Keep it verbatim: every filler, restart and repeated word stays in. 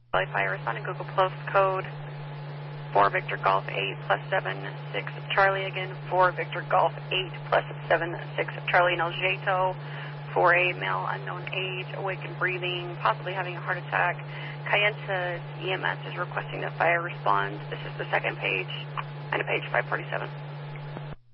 Charlie Fire, responding Google Plus code four Victor Golf eight plus seven six Charlie again, four Victor Golf eight plus seven six Charlie in El Jato, for a male unknown age, awake and breathing, possibly having a heart attack. Kayenta E M S is requesting that fire responds. This is the second page, and a page five forty-seven.